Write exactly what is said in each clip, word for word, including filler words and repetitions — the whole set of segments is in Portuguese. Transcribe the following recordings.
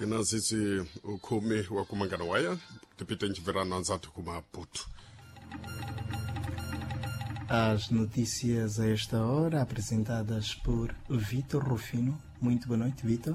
Kinazisi ukumi wa kumanganawaya tipita nchivirana nzatu kumaputo. As notícias a esta hora apresentadas por Vítor Rufino. Muito boa noite, Vítor.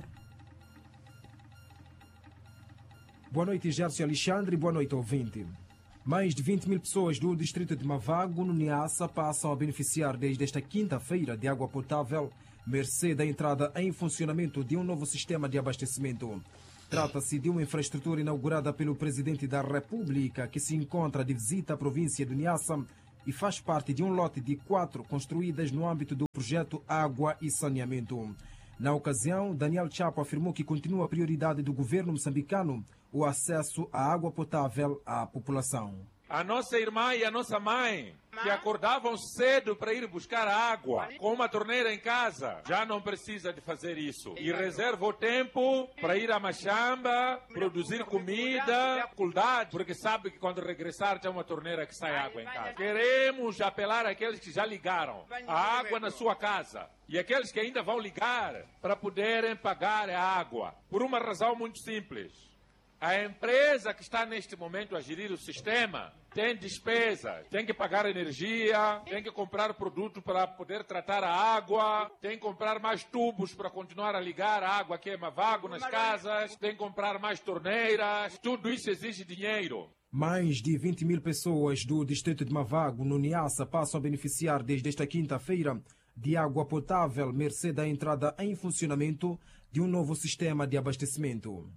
Boa noite, Gércio Alexandre. Boa noite, ouvinte. Mais de vinte mil pessoas do distrito de Mavago, no Niassa, passam a beneficiar desde esta quinta-feira de água potável, mercê da entrada em funcionamento de um novo sistema de abastecimento. Trata-se de uma infraestrutura inaugurada pelo Presidente da República, que se encontra de visita à província do Niassa e faz parte de um lote de quatro construídas no âmbito do projeto Água e Saneamento. Na ocasião, Daniel Chapo afirmou que continua a prioridade do governo moçambicano o acesso à água potável à população. A nossa irmã e a nossa mãe, que acordavam cedo para ir buscar água com uma torneira em casa, já não precisa de fazer isso. E reserva o tempo para ir à machamba, produzir comida, cuidado, porque sabe que quando regressar tem uma torneira que sai água em casa. Queremos apelar àqueles que já ligaram a água na sua casa e aqueles que ainda vão ligar para poderem pagar a água. Por uma razão muito simples. A empresa que está neste momento a gerir o sistema tem despesas, tem que pagar energia, tem que comprar produto para poder tratar a água, tem que comprar mais tubos para continuar a ligar a água que é Mavago nas casas, tem que comprar mais torneiras, tudo isso exige dinheiro. Mais de vinte mil pessoas do distrito de Mavago, no Niassa, passam a beneficiar desde esta quinta-feira de água potável, mercê da entrada em funcionamento de um novo sistema de abastecimento.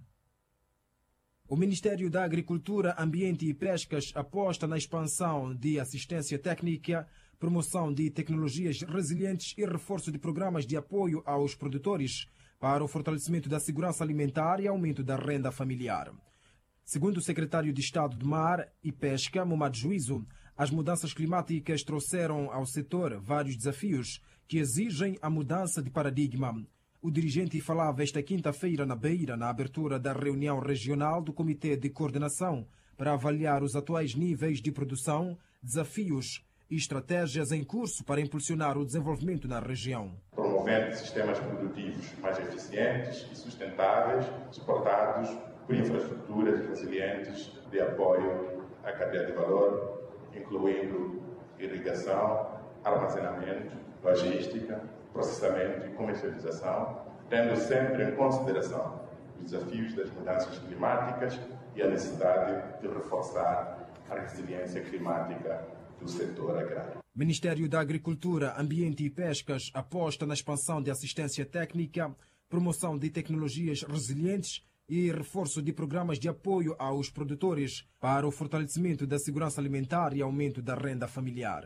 O Ministério da Agricultura, Ambiente e Pescas aposta na expansão de assistência técnica, promoção de tecnologias resilientes e reforço de programas de apoio aos produtores para o fortalecimento da segurança alimentar e aumento da renda familiar. Segundo o secretário de Estado de Mar e Pesca, Momad Juízo, as mudanças climáticas trouxeram ao setor vários desafios que exigem a mudança de paradigma. O dirigente falava esta quinta-feira na Beira, na abertura da reunião regional do Comitê de Coordenação, para avaliar os atuais níveis de produção, desafios e estratégias em curso para impulsionar o desenvolvimento na região. Promovendo sistemas produtivos mais eficientes e sustentáveis, suportados por infraestruturas resilientes de apoio à cadeia de valor, incluindo irrigação, armazenamento, logística, processamento e comercialização, tendo sempre em consideração os desafios das mudanças climáticas e a necessidade de reforçar a resiliência climática do setor agrário. O Ministério da Agricultura, Ambiente e Pescas aposta na expansão de assistência técnica, promoção de tecnologias resilientes e reforço de programas de apoio aos produtores para o fortalecimento da segurança alimentar e aumento da renda familiar.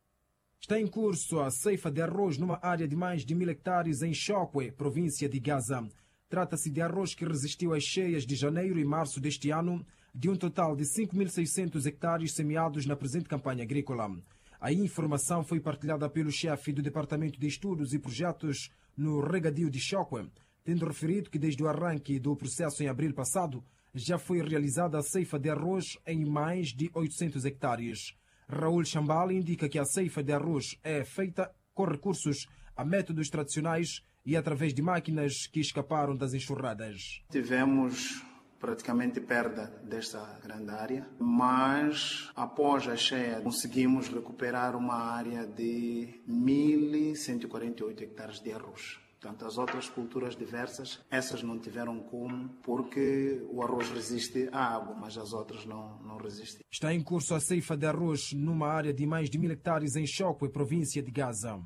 Está em curso a ceifa de arroz numa área de mais de mil hectares em Chokwe, província de Gaza. Trata-se de arroz que resistiu às cheias de janeiro e março deste ano, de um total de cinco mil e seiscentos hectares semeados na presente campanha agrícola. A informação foi partilhada pelo chefe do Departamento de Estudos e Projetos no Regadio de Chokwe, tendo referido que desde o arranque do processo em abril passado já foi realizada a ceifa de arroz em mais de oitocentos hectares. Raul Chambal indica que a ceifa de arroz é feita com recursos a métodos tradicionais e através de máquinas que escaparam das enxurradas. Tivemos praticamente perda desta grande área, mas após a cheia conseguimos recuperar uma área de mil cento e quarenta e oito hectares de arroz. Portanto, as outras culturas diversas, essas não tiveram como, porque o arroz resiste à água, mas as outras não, não resistem. Está em curso a ceifa de arroz numa área de mais de mil hectares em Chokwe, província de Gaza.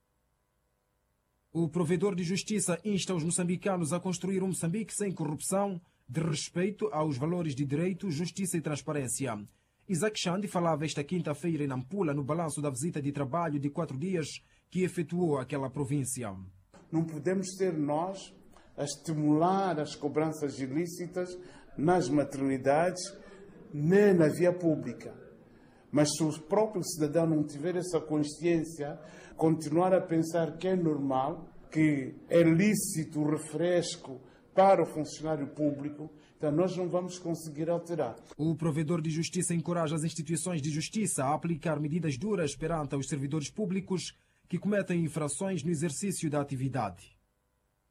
O provedor de justiça insta os moçambicanos a construir um Moçambique sem corrupção, de respeito aos valores de direito, justiça e transparência. Isaac Xande falava esta quinta-feira em Nampula, no balanço da visita de trabalho de quatro dias que efetuou aquela província. Não podemos ser nós a estimular as cobranças ilícitas nas maternidades nem na via pública. Mas se o próprio cidadão não tiver essa consciência, continuar a pensar que é normal, que é lícito o refresco para o funcionário público, então nós não vamos conseguir alterar. O provedor de justiça encoraja as instituições de justiça a aplicar medidas duras perante os servidores públicos que cometem infrações no exercício da atividade.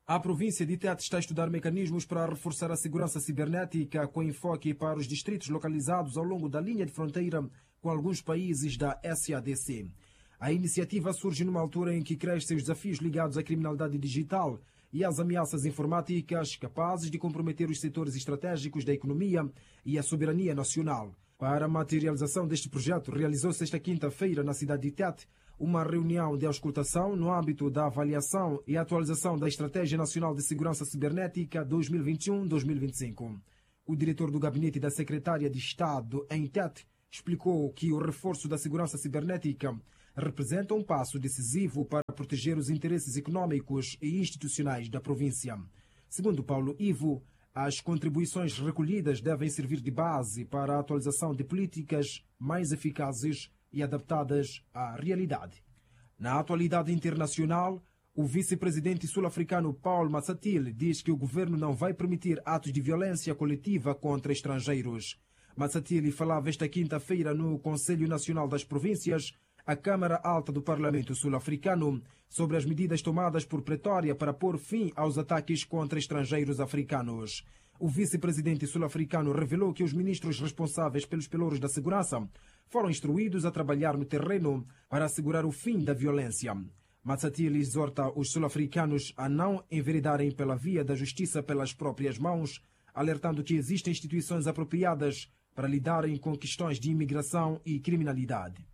A província de Tete está a estudar mecanismos para reforçar a segurança cibernética com enfoque para os distritos localizados ao longo da linha de fronteira com alguns países da S A D C. A iniciativa surge numa altura em que crescem os desafios ligados à criminalidade digital e às ameaças informáticas capazes de comprometer os setores estratégicos da economia e a soberania nacional. Para a materialização deste projeto, realizou-se esta quinta-feira na cidade de Tete uma reunião de auscultação no âmbito da avaliação e atualização da Estratégia Nacional de Segurança Cibernética dois mil e vinte e um a dois mil e vinte e cinco. O diretor do gabinete da Secretária de Estado em Tete explicou que o reforço da segurança cibernética representa um passo decisivo para proteger os interesses econômicos e institucionais da província. Segundo Paulo Ivo, as contribuições recolhidas devem servir de base para a atualização de políticas mais eficazes e adaptadas à realidade. Na atualidade internacional, o vice-presidente sul-africano Paul Masatile diz que o governo não vai permitir atos de violência coletiva contra estrangeiros. Masatile falava esta quinta-feira no Conselho Nacional das Províncias, a Câmara Alta do Parlamento Sul-Africano, sobre as medidas tomadas por Pretória para pôr fim aos ataques contra estrangeiros africanos. O vice-presidente sul-africano revelou que os ministros responsáveis pelos pelouros da segurança foram instruídos a trabalhar no terreno para assegurar o fim da violência. Masatile exorta os sul-africanos a não enveredarem pela via da justiça pelas próprias mãos, alertando que existem instituições apropriadas para lidarem com questões de imigração e criminalidade.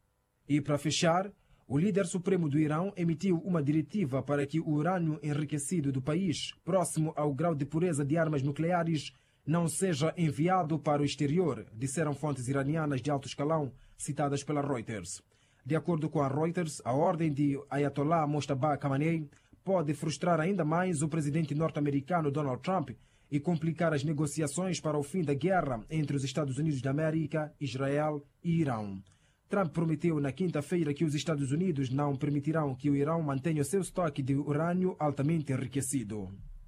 E para fechar, o líder supremo do Irão emitiu uma diretiva para que o urânio enriquecido do país, próximo ao grau de pureza de armas nucleares, não seja enviado para o exterior, disseram fontes iranianas de alto escalão citadas pela Reuters. De acordo com a Reuters, a ordem de Ayatollah Mojtaba Khamenei pode frustrar ainda mais o presidente norte-americano Donald Trump e complicar as negociações para o fim da guerra entre os Estados Unidos da América, Israel e Irão. Trump prometeu na quinta-feira que os Estados Unidos não permitirão que o Irão mantenha o seu estoque de urânio altamente enriquecido.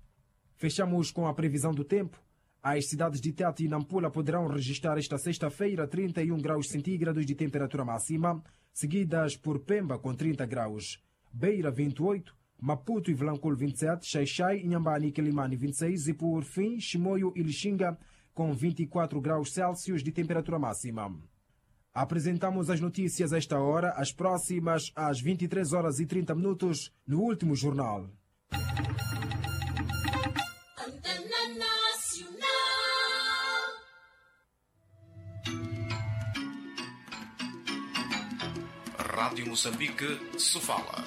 Fechamos com a previsão do tempo. As cidades de Tete e Nampula poderão registrar esta sexta-feira trinta e um graus centígrados de temperatura máxima, seguidas por Pemba com trinta graus, Beira vinte e oito, Maputo e Vilanculo vinte e sete, Xai-Xai, Inhambane e Quelimane vinte e seis e por fim Chimoio e Lixinga com vinte e quatro graus Celsius de temperatura máxima. Apresentamos as notícias a esta hora, as próximas às vinte e três horas e trinta minutos, no último jornal. Rádio Moçambique, Sofala.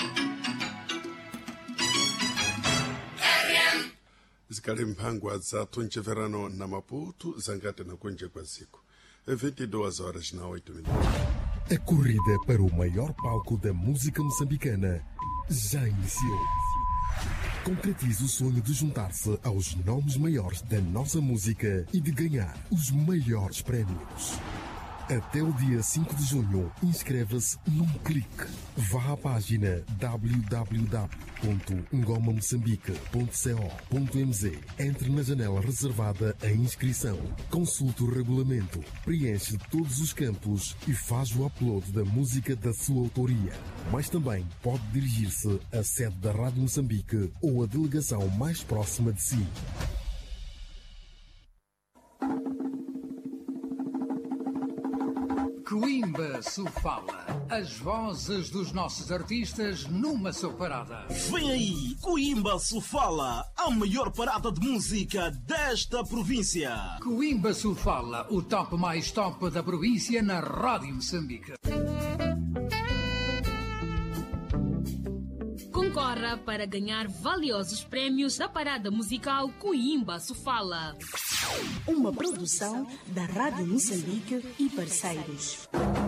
Zikalimpangwa za tunche verano na Maputo, zangate na kunje kwa siku. vinte e duas horas na oito minutos. A corrida para o maior palco da música moçambicana já iniciou. Concretize o sonho de juntar-se aos nomes maiores da nossa música e de ganhar os maiores prémios. Até o dia cinco de junho, inscreva-se num clique. Vá à página w w w ponto ngoma moçambique ponto co ponto m z. Entre na janela reservada à inscrição. Consulte o regulamento, preenche todos os campos e faz o upload da música da sua autoria. Mas também pode dirigir-se à sede da Rádio Moçambique ou à delegação mais próxima de si. Coimba Sofala, as vozes dos nossos artistas numa só parada. Vem aí, Coimba Sofala, a maior parada de música desta província. Coimba Sofala, o top mais top da província na Rádio Moçambique. Concorra para ganhar valiosos prémios da parada musical Coimba Sofala. Uma produção da Rádio Moçambique e parceiros.